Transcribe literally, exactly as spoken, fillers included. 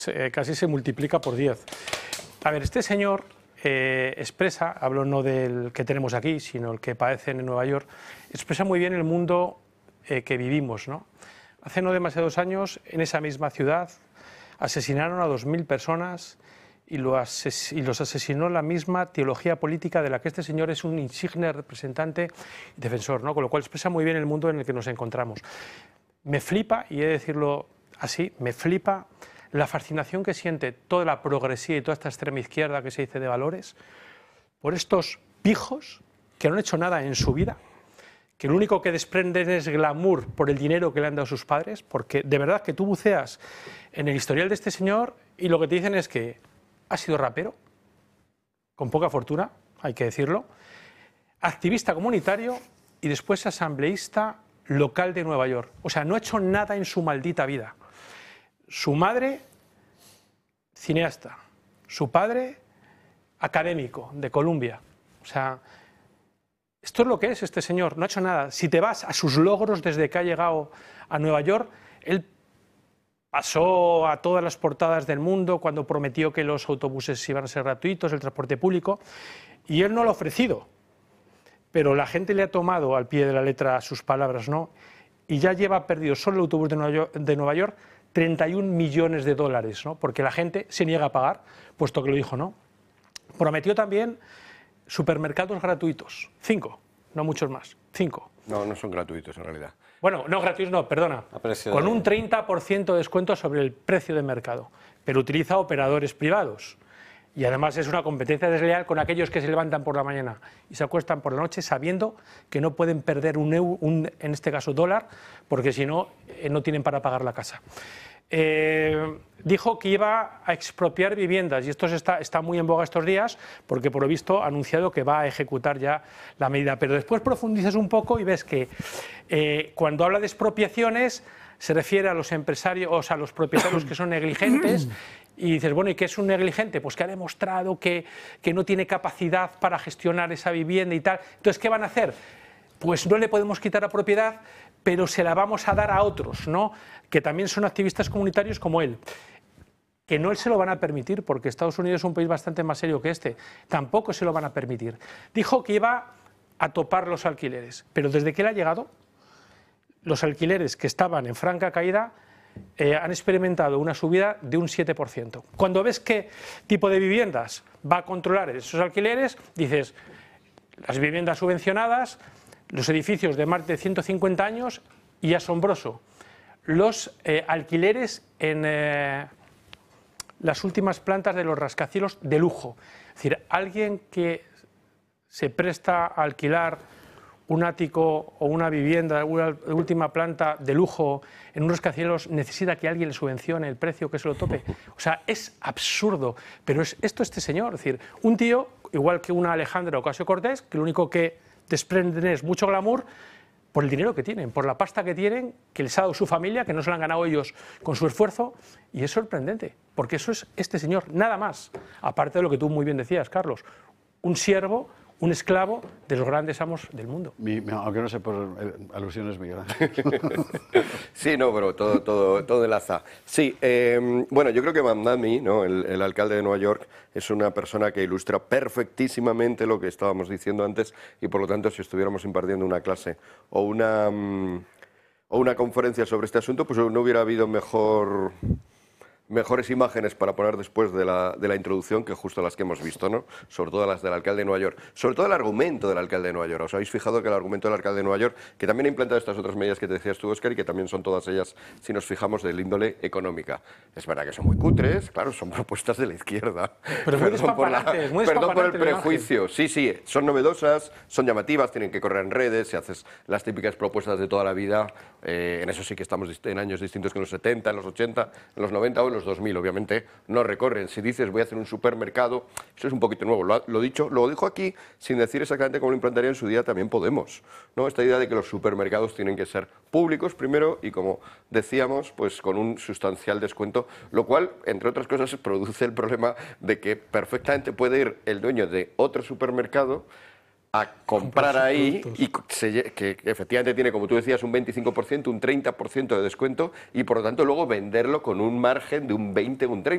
se, casi se multiplica por diez. A ver, este señor eh, expresa, hablo no del que tenemos aquí, sino el que padecen en Nueva York, expresa muy bien el mundo eh, que vivimos, ¿no? Hace no demasiados años, en esa misma ciudad, asesinaron a dos mil personas y, lo ases y los asesinó la misma teología política de la que este señor es un insigne representante y defensor, ¿no? Con lo cual expresa muy bien el mundo en el que nos encontramos. Me flipa, y he de decirlo así, me flipa la fascinación que siente toda la progresía y toda esta extrema izquierda que se dice de valores por estos pijos que no han hecho nada en su vida, que lo único que desprenden es glamour por el dinero que le han dado sus padres, porque de verdad que tú buceas en el historial de este señor y lo que te dicen es que ha sido rapero, con poca fortuna, hay que decirlo, activista comunitario y después asambleísta local de Nueva York. O sea, no ha hecho nada en su maldita vida. Su madre, cineasta. Su padre, académico de Columbia. O sea, esto es lo que es este señor, no ha hecho nada. Si te vas a sus logros desde que ha llegado a Nueva York, él pasó a todas las portadas del mundo cuando prometió que los autobuses iban a ser gratuitos, el transporte público, y él no lo ha ofrecido. Pero la gente le ha tomado al pie de la letra sus palabras, ¿no? Y ya lleva perdido solo el autobús de Nueva York, de Nueva York treinta y un millones de dólares, ¿no? Porque la gente se niega a pagar, puesto que lo dijo, ¿no? Prometió también supermercados gratuitos, cinco, no muchos más, cinco. No, no son gratuitos en realidad. Bueno, no gratuitos, no, perdona, con un treinta por ciento de descuento sobre el precio de mercado, pero utiliza operadores privados. Y además es una competencia desleal con aquellos que se levantan por la mañana y se acuestan por la noche sabiendo que no pueden perder un, euro, un en este caso dólar, porque si no, eh, no tienen para pagar la casa. Eh, dijo que iba a expropiar viviendas y esto está, está muy en boga estos días porque por lo visto ha anunciado que va a ejecutar ya la medida. Pero después profundizas un poco y ves que eh, cuando habla de expropiaciones se refiere a los empresarios, o sea, a los propietarios que son negligentes. Y dices, bueno, ¿y qué es un negligente? Pues que ha demostrado que, que no tiene capacidad para gestionar esa vivienda y tal. Entonces, ¿qué van a hacer? Pues no le podemos quitar la propiedad, pero se la vamos a dar a otros, ¿no? Que también son activistas comunitarios como él. Que no se lo van a permitir, porque Estados Unidos es un país bastante más serio que este. Tampoco se lo van a permitir. Dijo que iba a topar los alquileres, pero desde que él ha llegado, los alquileres que estaban en franca caída Eh, han experimentado una subida de un siete por ciento. Cuando ves qué tipo de viviendas va a controlar esos alquileres, dices, las viviendas subvencionadas, los edificios de más de ciento cincuenta años y, asombroso, los eh, alquileres en eh, las últimas plantas de los rascacielos de lujo. Es decir, alguien que se presta a alquilar un ático o una vivienda de una última planta de lujo en unos rascacielos necesita que alguien le subvencione el precio, que se lo tope. O sea, es absurdo, pero es esto este señor, es decir, un tío, igual que una Alejandra Ocasio-Cortez, que lo único que desprenden es mucho glamour por el dinero que tienen, por la pasta que tienen, que les ha dado su familia, que no se la han ganado ellos con su esfuerzo, y es sorprendente, porque eso es este señor, nada más, aparte de lo que tú muy bien decías, Carlos, un siervo, un esclavo de los grandes amos del mundo. Mi, aunque no sé por alusiones, Miguel Ángel. Sí, no, pero todo, todo, todo enlaza. Sí, eh, bueno, yo creo que Mamdani, ¿no? el, el alcalde de Nueva York, es una persona que ilustra perfectísimamente lo que estábamos diciendo antes y, por lo tanto, si estuviéramos impartiendo una clase o una, um, o una conferencia sobre este asunto, pues no hubiera habido mejor... mejores imágenes para poner después de la, de la introducción que justo las que hemos visto, ¿no? Sobre todo las del alcalde de Nueva York. Sobre todo el argumento del alcalde de Nueva York. ¿Os habéis fijado que el argumento del alcalde de Nueva York, que también ha implantado estas otras medidas que te decías tú, Óscar, y que también son todas ellas, si nos fijamos, del índole económica? Es verdad que son muy cutres, claro, son propuestas de la izquierda. Pero muy perdón por, la, muy perdón por el prejuicio. Sí, sí, son novedosas, son llamativas, tienen que correr en redes, si haces las típicas propuestas de toda la vida, eh, en eso sí que estamos en años distintos que en los setenta, en los ochenta, en los noventa o en los dos mil, obviamente no recorren. Si dices voy a hacer un supermercado, eso es un poquito nuevo. Lo, lo dicho, lo dijo aquí sin decir exactamente cómo lo implantaría en su día también Podemos, ¿no? Esta idea de que los supermercados tienen que ser públicos primero y, como decíamos, pues con un sustancial descuento, lo cual, entre otras cosas, produce el problema de que perfectamente puede ir el dueño de otro supermercado a comprar ahí y se, que efectivamente tiene, como tú decías, un veinticinco por ciento, un treinta por ciento de descuento y por lo tanto luego venderlo con un margen de un veinte o un treinta por ciento.